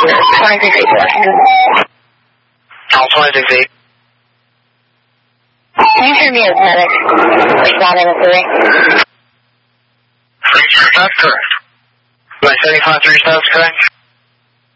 26 feet. All 26 feet. Can you hear me as medic? Responding to 3. That's correct. My 75-3 sounds correct?